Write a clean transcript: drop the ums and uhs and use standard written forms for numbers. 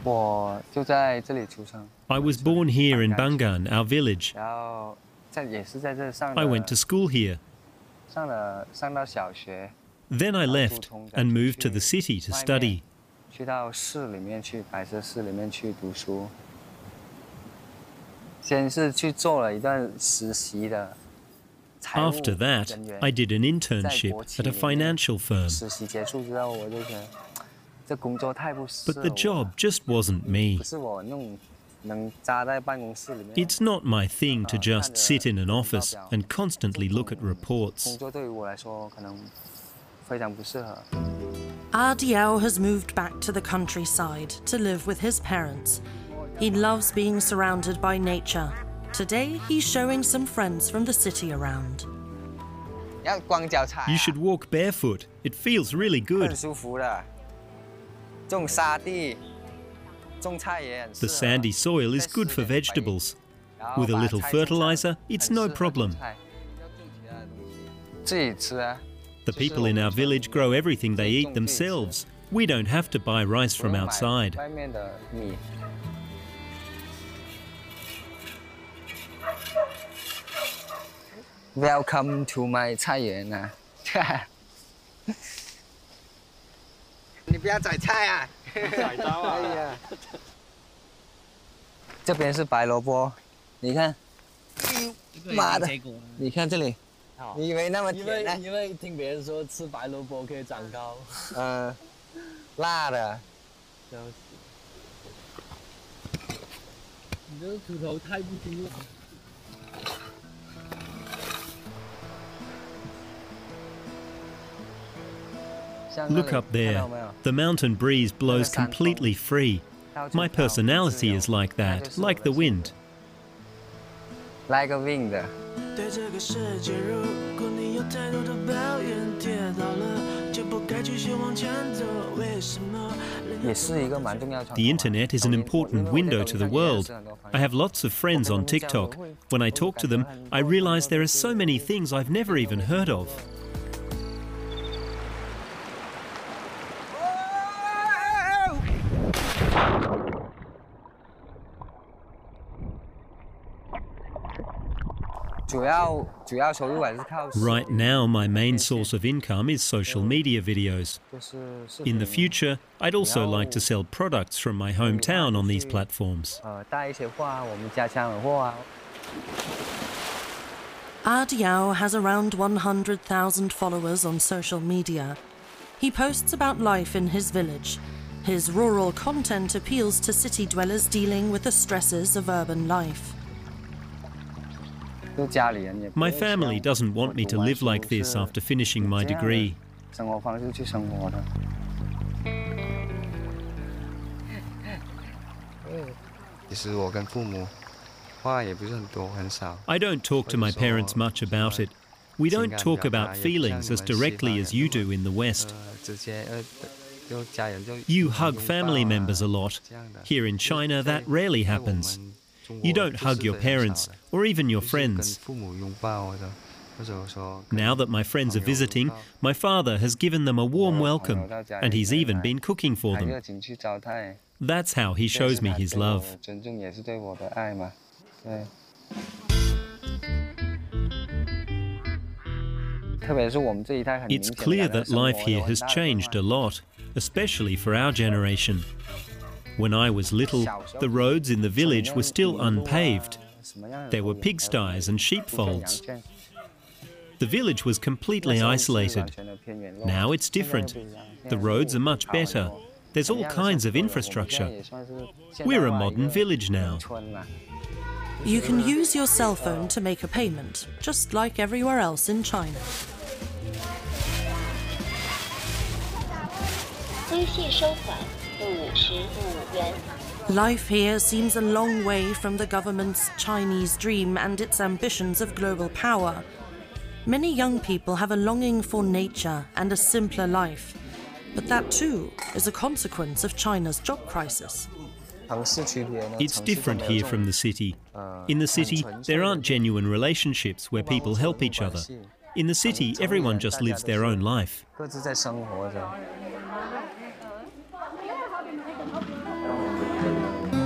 I was born here in Bangan, our village. I went to school here. Then I left and moved to the city to study. After that, I did an internship at a financial firm. But the job just wasn't me. It's not my thing to just sit in an office and constantly look at reports. Diao has moved back to the countryside to live with his parents. He loves being surrounded by nature. Today, he's showing some friends from the city around. You should walk barefoot. It feels really good. The sandy soil is good for vegetables. With a little fertilizer, it's no problem. The people in our village grow everything they eat themselves. We don't have to buy rice from outside. Welcome to my 菜园啊！你不要宰菜啊！宰刀啊！哎呀，这边是白萝卜，你看，妈的，你看这里，你以为那么甜呢？因为听别人说吃白萝卜可以长高。辣的。笑死！你这土头太不精了。 Look up there. The mountain breeze blows completely free. My personality is like that, like the wind. Like a wind. 也是一个蛮重要的。 The internet is an important window to the world. I have lots of friends on TikTok. When I talk to them, I realize there are so many things I've never even heard of. Right now, my main source of income is social media videos. In the future, I'd also like to sell products from my hometown on these platforms. Diao has around 100,000 followers on social media. He posts about life in his village. His rural content appeals to city dwellers dealing with the stresses of urban life. My family doesn't want me to live like this after finishing my degree. I don't talk to my parents much about it. We don't talk about feelings as directly as you do in the West. You hug family members a lot. Here in China, that rarely happens. You don't hug your parents or even your friends. Now that my friends are visiting, my father has given them a warm welcome, and he's even been cooking for them. That's how he shows me his love. It's clear that life here has changed a lot, especially for our generation. When I was little, the roads in the village were still unpaved. There were pigsties and sheepfolds. The village was completely isolated. Now it's different. The roads are much better. There's all kinds of infrastructure. We're a modern village now. You can use your cell phone to make a payment, just like everywhere else in China. Life here seems a long way from the government's Chinese dream and its ambitions of global power. Many young people have a longing for nature and a simpler life. But that too is a consequence of China's job crisis. It's different here from the city. In the city, there aren't genuine relationships where people help each other. In the city, everyone just lives their own life.